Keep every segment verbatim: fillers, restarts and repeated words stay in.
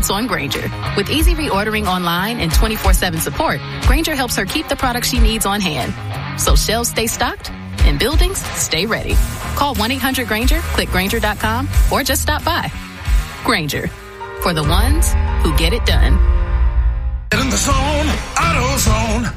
counts on Grainger. With easy reordering online and twenty-four seven support, Grainger helps her keep the products she needs on hand. So shelves stay stocked and buildings stay ready. Call one eight hundred Grainger, click Grainger dot com, or just stop by. Grainger, for the ones who get it done. Get in the zone, AutoZone.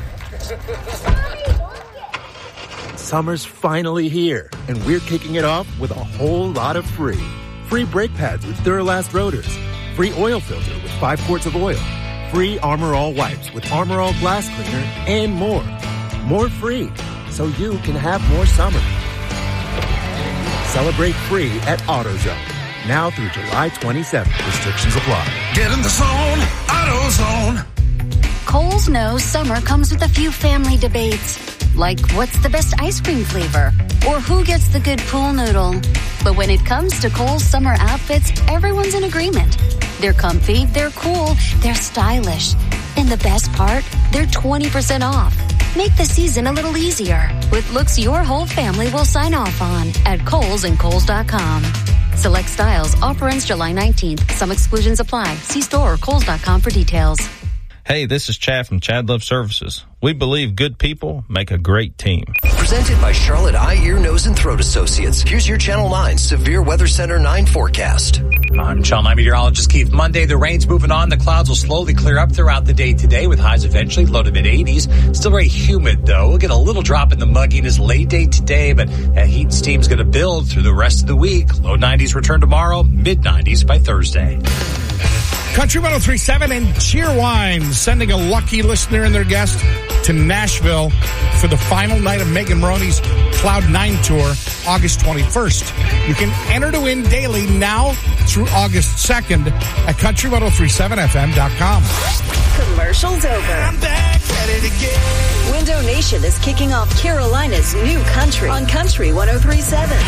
Summer's finally here, and we're kicking it off with a whole lot of free. Free brake pads with Duralast rotors. Free oil filter with five quarts of oil. Free Armor All wipes with Armor All glass cleaner, and more. More free, so you can have more summer. Celebrate free at AutoZone. Now through July twenty-seventh. Restrictions apply. Get in the zone, AutoZone. Kohl's knows summer comes with a few family debates, like what's the best ice cream flavor or who gets the good pool noodle. But when it comes to Kohl's summer outfits, everyone's in agreement. They're comfy, they're cool, they're stylish. And the best part, they're twenty percent off. Make the season a little easier with looks your whole family will sign off on at Kohl's and Kohl's dot com. Select styles. Offer ends July nineteenth. Some exclusions apply. See store or Kohl's dot com for details. Hey, this is Chad from Chad Love Services. We believe good people make a great team. Presented by Charlotte Eye, Ear, Nose, and Throat Associates. Here's your Channel nine Severe Weather Center nine forecast. I'm Channel nine meteorologist Keith. Monday, the rain's moving on. The clouds will slowly clear up throughout the day today with highs eventually low to mid-eighties. Still very humid, though. We'll get a little drop in the mugginess late day today, but that heat and steam's going to build through the rest of the week. Low nineties return tomorrow, mid-nineties by Thursday. Country one oh three point seven and Cheerwine sending a lucky listener and their guest to Nashville for the final night of Megan Maroney's Cloud nine Tour, August twenty-first. You can enter to win daily now through August second at country ten thirty-seven f m dot com. Commercials over. I'm back at it again. Window Nation is kicking off Carolina's new country on Country ten thirty-seven.